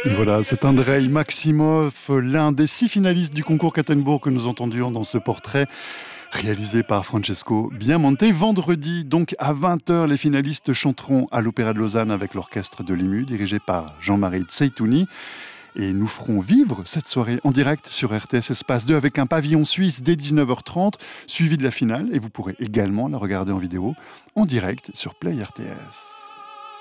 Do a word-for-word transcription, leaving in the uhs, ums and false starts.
Et voilà, c'est Andrei Maximov, l'un des six finalistes du concours Kattenbourg que nous entendions dans ce portrait réalisé par Francesco Biamonte. Vendredi, donc à vingt heures, les finalistes chanteront à l'Opéra de Lausanne avec l'orchestre de l'I M U, dirigé par Jean-Marie Tseitouni. Et nous ferons vivre cette soirée en direct sur R T S Espace deux avec un pavillon suisse dès dix-neuf heures trente, suivi de la finale. Et vous pourrez également la regarder en vidéo en direct sur Play R T S.